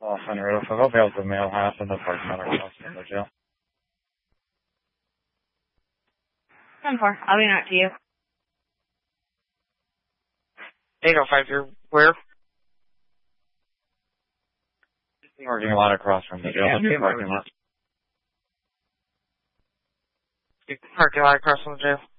Henry, so they'll be able to mail half of the parking lot across from the jail. 10-4. I'll be out to you. 805, you're where? Parking lot across from the jail. Parking lot. Parking lot across from the jail.